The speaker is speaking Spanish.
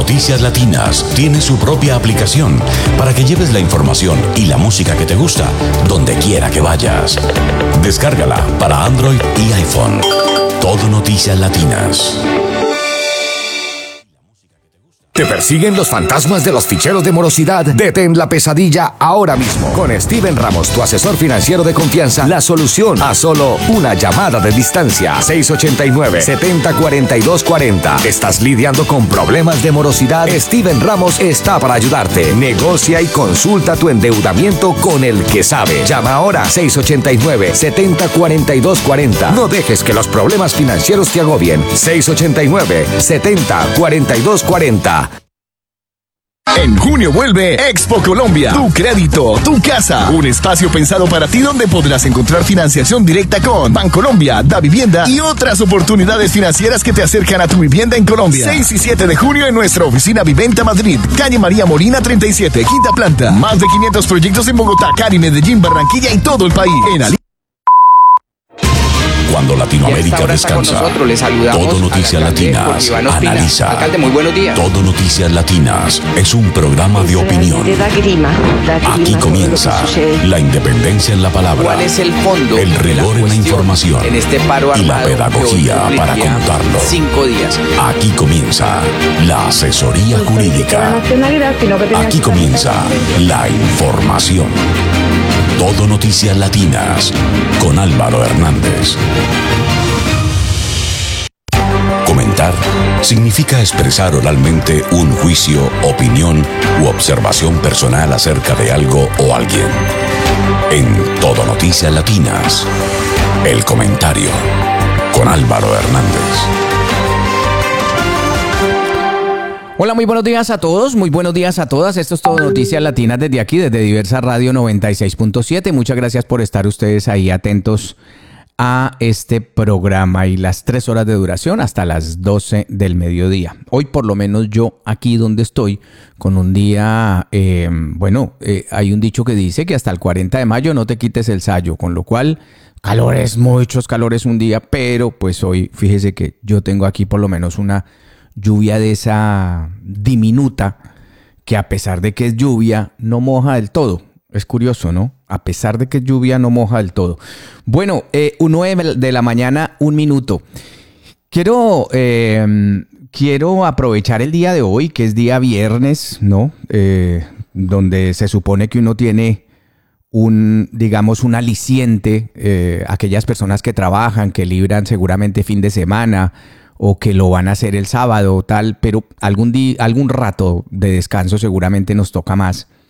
Noticias Latinas tiene su propia aplicación para que lleves la información y la música que te gusta donde quiera que vayas. Descárgala para Android y iPhone. Todo Noticias Latinas. ¿Te persiguen los fantasmas de los ficheros de morosidad? Detén la pesadilla ahora mismo. Con Steven Ramos, tu asesor financiero de confianza, la solución a solo una llamada de distancia. 689-704240. ¿Estás lidiando con problemas de morosidad? Steven Ramos está para ayudarte. Negocia y consulta tu endeudamiento con el que sabe. Llama ahora 689-704240. No dejes que los problemas financieros te agobien. 689-704240. En junio vuelve Expo Colombia, tu crédito, tu casa. Un espacio pensado para ti donde podrás encontrar financiación directa con Bancolombia, Da Vivienda y otras oportunidades financieras que te acercan a tu vivienda en Colombia. 6 y 7 de junio en nuestra oficina Viventa Madrid, calle María Molina 37, quinta planta. Más de 500 proyectos en Bogotá, Cali, Medellín, Barranquilla y todo el país. Cuando Latinoamérica descansa, Todo Noticias Latinas analiza. Alcalde, muy buenos días. Todo Noticias Latinas es un programa de opinión. Aquí comienza la independencia en la palabra. ¿Cuál es el fondo? El rigor en la información. En este paro y la armado pedagogía que hoy para cumplirá contarlo. 5 días. Aquí comienza la asesoría jurídica. Aquí comienza la información. Todo Noticias Latinas con Álvaro Hernández. Comentar significa expresar oralmente un juicio, opinión u observación personal acerca de algo o alguien. En Todo Noticias Latinas, el comentario con Álvaro Hernández. Hola, muy buenos días a todos, muy buenos días a todas. Esto es Todo Noticias Latinas desde aquí, desde Diversa Radio 96.7. Muchas gracias por estar ustedes ahí atentos a este programa y las 3 horas de duración hasta las 12 del mediodía. Hoy por lo menos yo aquí donde estoy con un día, hay un dicho que dice que hasta el 40 de mayo no te quites el sayo, con lo cual calores, muchos calores un día, pero pues hoy fíjese que yo tengo aquí por lo menos una lluvia de esa diminuta que a pesar de que es lluvia no moja del todo. Es curioso, ¿no? A pesar de que es lluvia no moja del todo. Bueno, 9 de la mañana, 1 minuto. Quiero aprovechar el día de hoy, que es día viernes, ¿no? Donde se supone que uno tiene un aliciente, aquellas personas que trabajan, que libran seguramente fin de semana o que lo van a hacer el sábado o tal, pero algún rato de descanso seguramente nos toca más.